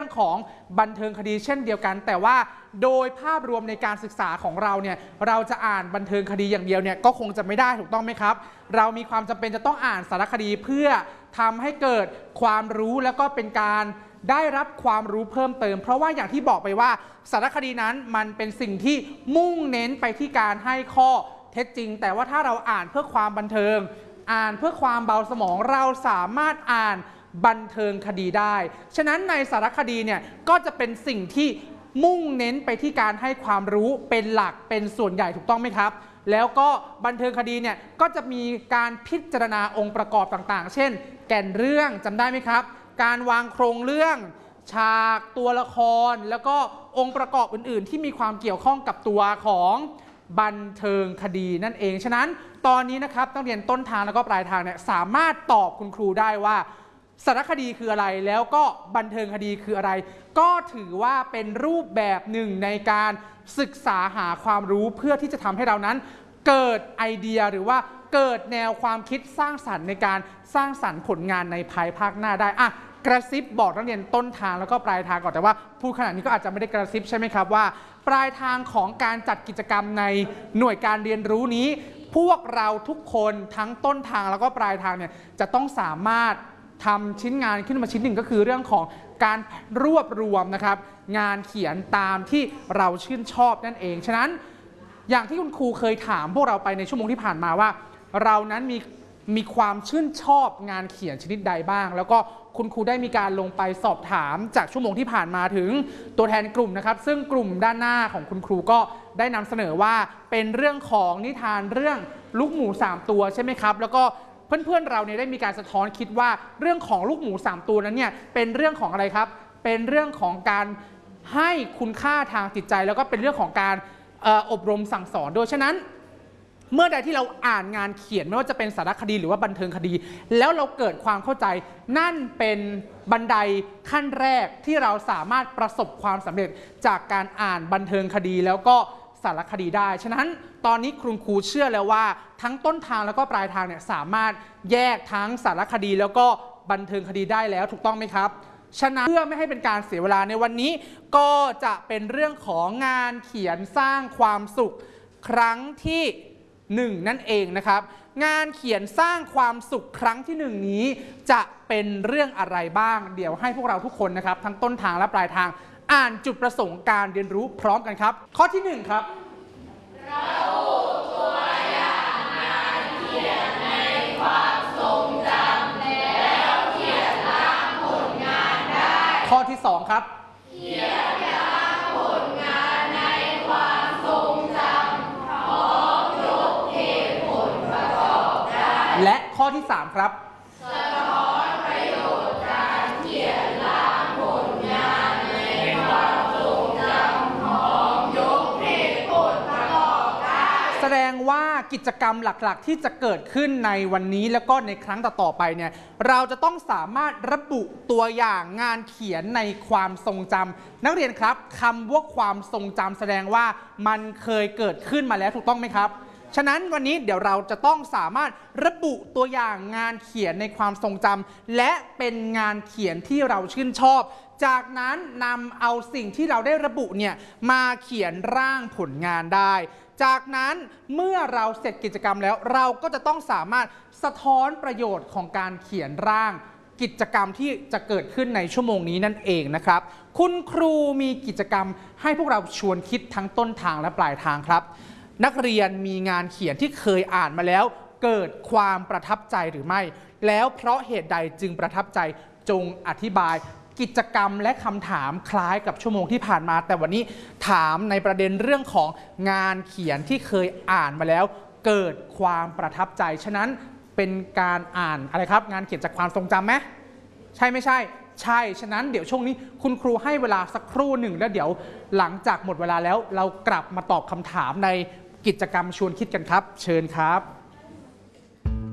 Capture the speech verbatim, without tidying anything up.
ของบันเทิงคดีเช่นเดียวกันแต่ว่าโดยภาพรวมในการศึกษาของเราเนี่ยเราจะอ่านบันเทิงคดีอย่างเดียวเนี่ยก็คงจะไม่ได้ถูกต้องไหมครับเรามีความจำเป็นจะต้องอ่านสารคดีเพื่อทำให้เกิดความรู้แล้วก็เป็นการได้รับความรู้เพิ่มเติมเพราะว่าอย่างที่บอกไปว่าสารคดีนั้นมันเป็นสิ่งที่มุ่งเน้นไปที่การให้ข้อเท็จจริงแต่ว่าถ้าเราอ่านเพื่อความบันเทิงอ่านเพื่อความเบาสมองเราสามารถอ่านบันเทิงคดีได้ฉะนั้นในสารคดีเนี่ยก็จะเป็นสิ่งที่มุ่งเน้นไปที่การให้ความรู้เป็นหลักเป็นส่วนใหญ่ถูกต้องไหมครับแล้วก็บันเทิงคดีเนี่ยก็จะมีการพิจารณาองค์ประกอบต่างๆเช่นแก่นเรื่องจำได้ไหมครับการวางโครงเรื่องฉากตัวละครแล้วก็องค์ประกอบอื่นๆที่มีความเกี่ยวข้องกับตัวของบันเทิงคดีนั่นเองฉะนั้นตอนนี้นะครับนักเรียนต้นทางแล้วก็ปลายทางเนี่ยสามารถตอบคุณครูได้ว่าสารคดีคืออะไรแล้วก็บันเทิงคดีคืออะไรก็ถือว่าเป็นรูปแบบหนึ่งในการศึกษาหาความรู้เพื่อที่จะทำให้เรานั้นเกิดไอเดียหรือว่าเกิดแนวความคิดสร้างสรรค์ในการสร้างสรรค์ผลงานในภายภาคหน้าได้อะกระซิบบอกนักเรียนต้นทางแล้วก็ปลายทางก่อนแต่ว่าพูดขนาดนี้ก็อาจจะไม่ได้กระซิบใช่ไหมครับว่าปลายทางของการจัดกิจกรรมในหน่วยการเรียนรู้นี้พวกเราทุกคนทั้งต้นทางแล้วก็ปลายทางเนี่ยจะต้องสามารถทำชิ้นงานขึ้นมาชิ้นหนึ่งก็คือเรื่องของการรวบรวมนะครับงานเขียนตามที่เราชื่นชอบนั่นเองฉะนั้นอย่างที่คุณครูเคยถามพวกเราไปในชั่วโมงที่ผ่านมาว่าเรานั้นมีมีความชื่นชอบงานเขียนชนิดใดบ้างแล้วก็คุณครูได้มีการลงไปสอบถามจากชั่วโมงที่ผ่านมาถึงตัวแทนกลุ่มนะครับซึ่งกลุ่มด้านหน้าของคุณครูก็ได้นำเสนอว่าเป็นเรื่องของนิทานเรื่องลูกหมูสามตัวใช่ไหมครับแล้วก็เพื่อนๆเราเนี่ยได้มีการสะท้อนคิดว่าเรื่องของลูกหมูสามตัวนั้นเนี่ยเป็นเรื่องของอะไรครับเป็นเรื่องของการให้คุณค่าทางจิตใจแล้วก็เป็นเรื่องของการอบรมสั่งสอนโดยฉะนั้นเมื่อใดที่เราอ่านงานเขียนไม่ว่าจะเป็นสารคดีหรือว่าบันเทิงคดีแล้วเราเกิดความเข้าใจนั่นเป็นบันไดขั้นแรกที่เราสามารถประสบความสำเร็จจากการอ่านบันเทิงคดีแล้วก็สารคดีได้ฉะนั้นตอนนี้คุณครูเชื่อแล้วว่าทั้งต้นทางแล้วก็ปลายทางเนี่ยสามารถแยกทั้งสารคดีแล้วก็บันเทิงคดีได้แล้วถูกต้องไหมครับฉะนั้นเพื่อไม่ให้เป็นการเสียเวลาในวันนี้ก็จะเป็นเรื่องของงานเขียนสร้างความสุขครั้งที่หนึ่งนั่นเองนะครับงานเขียนสร้างความสุขครั้งที่หนึ่งนี้จะเป็นเรื่องอะไรบ้างเดี๋ยวให้พวกเราทุกคนนะครับทั้งต้นทางและปลายทางอ่านจุดประสงค์การเรียนรู้พร้อมกันครับข้อที่หนึ่งครับระบุตัวอย่างงานเขียนในความทรงจำแล้วเขียนร่างผลงานได้ข้อที่สองครับเขียนร่างผลงานในความทรงจำพร้อมยกเหตุผลประกอบได้และข้อที่สามครับสะท้อนประโยชน์การเขียนร่างผลงานในความทรงจำพร้อมยกเหตุผลประกอบได้แสดงว่ากิจกรรมหลักๆที่จะเกิดขึ้นในวันนี้แล้วก็ในครั้งต่อๆไปเนี่ยเราจะต้องสามารถระบุตัวอย่างงานเขียนในความทรงจำนักเรียนครับคำว่าความทรงจำแสดงว่ามันเคยเกิดขึ้นมาแล้วถูกต้องไหมครับฉะนั้นวันนี้เดี๋ยวเราจะต้องสามารถระบุตัวอย่างงานเขียนในความทรงจำและเป็นงานเขียนที่เราชื่นชอบจากนั้นนำเอาสิ่งที่เราได้ระบุเนี่ยมาเขียนร่างผลงานได้จากนั้นเมื่อเราเสร็จกิจกรรมแล้วเราก็จะต้องสามารถสะท้อนประโยชน์ของการเขียนร่างกิจกรรมที่จะเกิดขึ้นในชั่วโมงนี้นั่นเองนะครับคุณครูมีกิจกรรมให้พวกเราชวนคิดทั้งต้นทางและปลายทางครับนักเรียนมีงานเขียนที่เคยอ่านมาแล้วเกิดความประทับใจหรือไม่แล้วเพราะเหตุใดจึงประทับใจจงอธิบายกิจกรรมและคำถามคล้ายกับชั่วโมงที่ผ่านมาแต่วันนี้ถามในประเด็นเรื่องของงานเขียนที่เคยอ่านมาแล้วเกิดความประทับใจฉะนั้นเป็นการอ่านอะไรครับงานเขียนจากความทรงจำไหมใช่ไม่ใช่ใช่ฉะนั้นเดี๋ยวช่วงนี้คุณครูให้เวลาสักครู่หนึ่งแล้วเดี๋ยวหลังจากหมดเวลาแล้วเรากลับมาตอบคำถามในกิจกรรมชวนคิดกันครับเชิญครับ